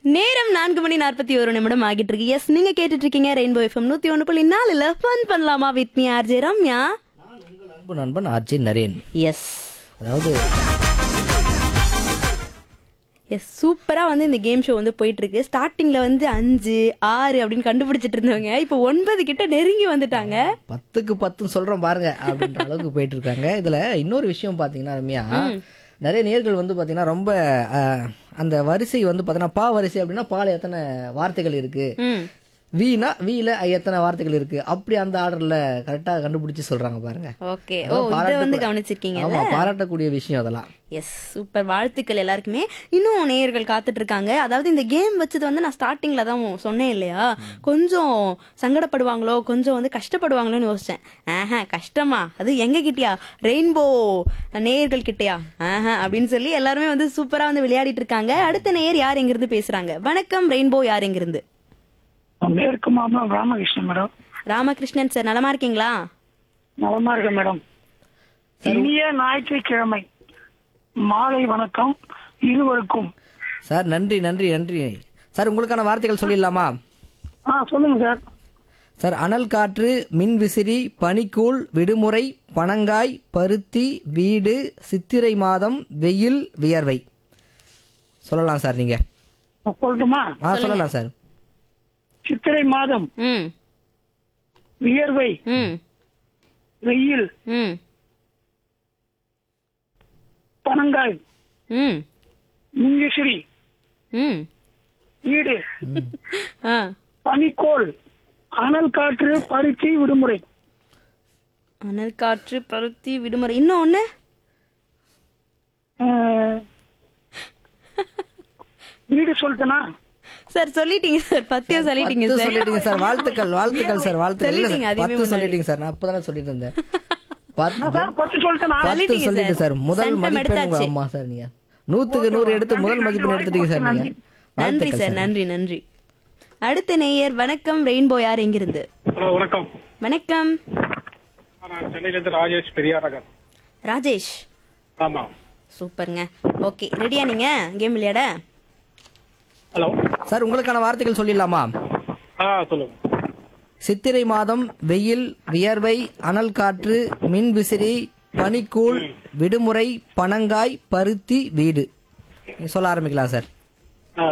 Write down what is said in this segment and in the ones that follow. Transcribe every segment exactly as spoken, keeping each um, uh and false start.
நேரம் நான்கு மணி நாற்பத்தி ஒரு நிமிடம் ஆகிட்டு இருக்கு. எஸ், நீங்க கேட்டுட்டு இருக்கீங்க ரெயின்போ எஃப்எம் நூத்தி ஒன்று புள்ளி நாலுல ஃபன் பண்ணலாமா வித் மீ ஆர்ஜே ரம்யா. அன்பு நண்பன் ஆர்ஜே நரேன். எஸ் அதாவது எஸ் சூப்பரா வந்து இந்த கேம் ஷோ வந்து போயிட்டு இருக்கு. ஸ்டார்டிங்ல வந்து அஞ்சு ஆறு அப்படின்னு கண்டுபிடிச்சிட்டு இருந்தவங்க இப்போ ஒன்பது கிட்ட நெருங்கி வந்துட்டாங்க. பத்துக்கு பத்துன்னு சொல்றோம் பாருங்க அப்படின்ற அளவுக்கு போயிட்டு இருக்காங்க. இதுல இன்னொரு விஷயம் பாத்தீங்கன்னா ரம்யா, நிறைய நேர்கள் வந்து பாத்தீங்கன்னா ரொம்ப அஹ், அந்த வரிசை வந்து பாத்தீங்கன்னா பா வரிசை அப்படின்னா பால எத்தனை வார்த்தைகள் இருக்கு, ம் வீணா வீல எத்தனை வார்த்தைகள் இருக்கு, அப்படி அந்த ஆர்டர்ல கரெக்டா கண்டுபிடிச்சு சொல்றாங்க பாருங்க. ஓகே. ஓ, இதை வந்து கவனிச்சிருக்கீங்க. ஆமா, பாராட்டக்கூடிய விஷயம் அதெல்லாம். S, super. வாழ்த்துக்கள் எல்லாருக்குமே. இன்னும் நேயர்கள் காத்துட்டு இருக்காங்க. அதாவது இந்த கேம் வச்சது வந்து நான் ஸ்டார்டிங்ல தான் சொன்னேன் இல்லையா, கொஞ்சம் சங்கடப்படுவாங்களோ கொஞ்சம் வந்து கஷ்டப்படுவாங்களோன்னு யோசிச்சேன். ஆஹா, கஷ்டமா? அது எங்க கிட்டயா? ரெயின்போ நேயர்கள் கிட்டயா? ஆஹா அப்படின்னு சொல்லி எல்லாருமே வந்து சூப்பரா வந்து விளையாடிட்டு இருக்காங்க. அடுத்த நேயர் யார் எங்கிருந்து பேசுறாங்க? வணக்கம் ரெயின்போ, யார் எங்கிருந்து? மேற்கு மாம்பலம் ராமகிருஷ்ணன் மேடம். ராமகிருஷ்ணன் சார், நலமா இருக்கீங்களா? நலமா இருக்கேன் மேடம். இனிய ஞாயிற்றுக்கிழமை மாலை வணக்கம் இருவருக்கும். சார் நன்றி நன்றி நன்றி சார். உங்களுக்கான வார்த்தைகள் சொல்லிடலாமா? ஆ சொல்லுங்க சார். சார், அனல் காற்று, மின் விசிறி, பனிக்கூழ், விடுமுறை, பனங்காய், பருத்தி, வீடு, சித்திரை மாதம், வெயில், வியர்வை. சொல்லலாம் சார் நீங்க. நான் சொல்லட்டுமா? ஆ சொல்லலாம் சார். சித்திரை மாதம், ம் வியர்வை, ம் வெயில், ம் பனங்காய், ம் மின்விசிறி, ம் வீடு, ஆ பனிக்கோள், அனல் காற்று, பருத்தி, விடுமுறை. அனல் காற்று, பருத்தி, விடுமுறை. இன்னும் ஒண்ணு. ஆ, வீடு சொல்லிட்டேனா? சார் சொல்லிட்டீங்க சார், பத்தியம் சொல்லிட்டீங்க பத்து சார். சொல்லிட்டீங்க சார். வாழ்த்துக்கள் வாழ்த்துக்கள் சார். வாழ்த்துக்கள். இல்ல சொல்லிட்டீங்க, சார், அதுவே பத்து முன்னாடி. சொல்லிட்டீங்க சார். நான் அப்பதானே சொல்லிட்டு இருந்தேன். பத்து சார் பத்து சொல்லிட்டேனா? பத்து சொல்லிட்டீங்க சொல்லிட்டு சார். முதல் சென்டம் மதிப்பெண் உங்க எடுத்தாச்சு. அம்மா சார். நீங்க நூத்துக்கு நூறு எடுத்து முதல் மதிப்பெண் எடுத்துட்டீங்க சார். நீங்க நன்றி வாழ்த்துக்கள் சார், நன்றி நன்றி. அடுத்த நேயர் வணக்கம் ரெயின்போ, யார் எங்கிருந்து? ஹலோ வணக்கம். வணக்கம் நான் சென்னையிலேருந்து ராஜேஷ் பெரியார் நகர். ராஜேஷ். ஆமா. சூப்பருங்க. ஓகே, ரெடியா நீங்க கேம் விளையாட? ஹலோ. சார், உங்களுக்கான வார்த்தைகள் சொல்லிடலாமா? ஆ சொல்லுங்க. சித்திரை மாதம், வெயில், வியர்வை, அனல் காற்று, மின் விசிறி, பனிக்கூழ், விடுமுறை, பனங்காய், பருத்தி, வீடு. நீங்க சொல்ல ஆரம்பிக்கலாம் சார். ஆ.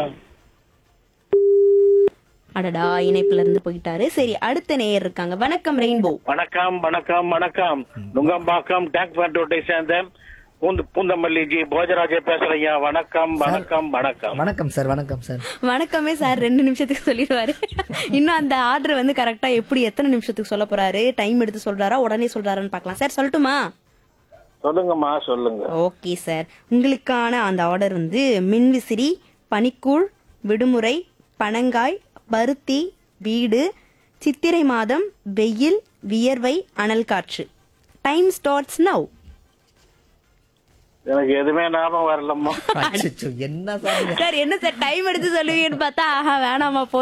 அடடா, இணைப்புல இருந்து போயிட்டாரு. சரி, அடுத்த நேயர் இருக்காங்க. வணக்கம் ரெயின்போ. வணக்கம் வணக்கம் வணக்கம். நுங்கம்பாக்கம் டேங்க் பேண்டோட்டை சேர்ந்த பூந்த பூந்தமல்லி ஜி போஜராஜே பேசுறீங்க. வணக்கம் வணக்கம் வணக்கம். வணக்கம் சார். வணக்கம் சார். வணக்கமே சார் ரெண்டு நிமிஷத்துக்கு சொல்லிடுவாரு. இன்னும் அந்த ஆர்டர் வந்து கரெக்டா எப்படி எத்தனை நிமிஷத்துக்கு சொல்ல போறாரு, டைம் எடுத்து சொல்றாரா உடனே சொல்றாரான்னு பார்க்கலாம். சார் சொல்லட்டுமா? சொல்லுங்கம்மா சொல்லுங்க. ஓகே சார், உங்களுக்கான அந்த ஆர்டர் வந்து மின்விசிறி, பனிக்கூழ், விடுமுறை, பனங்காய், பருத்தி, வீடு, சித்திரை மாதம், வெயில், வியர்வை, அனல் காற்று. Time starts now. எனக்கு எதுவுமே ஞாபகம் வரலம்மா. அச்சச்சோ, என்ன சார் நீங்க? சார் என்ன சார் டைம் எடுத்து சொல்லுவீங்கன்னு பார்த்தா ஆஹா வேணாமா போ